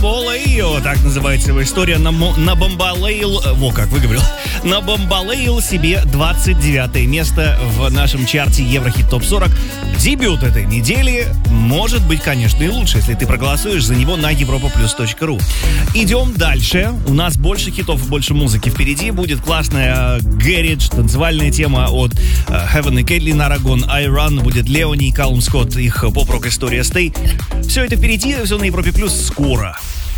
Бамболео, так называется его история. На Бамболейл, как выговорил, на Бамболейл себе 29 место в нашем чарте Еврохит ТОП 40. Дебют этой недели может быть, конечно, и лучше, если ты проголосуешь за него на europaplus.ru. Идем дальше. У нас больше хитов и больше музыки впереди. Будет классная Garage, танцевальная тема от Heaven и Кейтлин Арагон, I Run, будет Леони и Калум Скотт, их поп-рок история Stay. Все это впереди, все на Европе Плюс скоро.